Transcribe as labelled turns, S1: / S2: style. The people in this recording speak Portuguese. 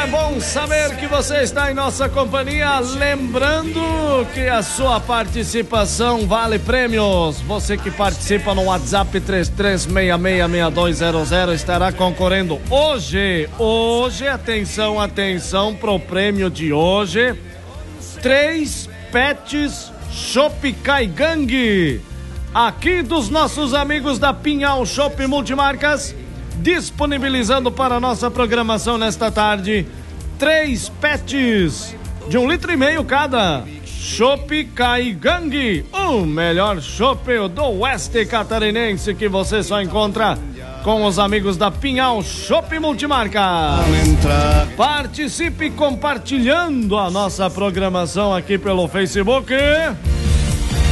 S1: É bom saber que você está em nossa companhia. Lembrando que a sua participação vale prêmios. Você que participa no WhatsApp 33666200 estará concorrendo hoje, atenção pro prêmio de hoje. 3 pets Chopp Caigang, aqui dos nossos amigos da Pinhal Chopp Multimarcas, disponibilizando para a nossa programação nesta tarde 3 pets de 1,5 litro cada. Chopp Caigang, o melhor chopp do oeste catarinense que você só encontra com os amigos da Pinhal Chopp Multimarcas. Participe compartilhando a nossa programação aqui pelo Facebook.